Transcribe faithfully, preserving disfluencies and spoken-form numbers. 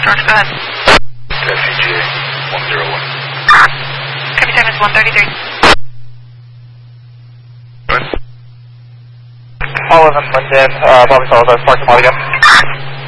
George, go ahead. F P G A one zero one. Copy time is one thirty-three. Good. All of them, Linden, uh, Bobby Salazar, Park Maliga.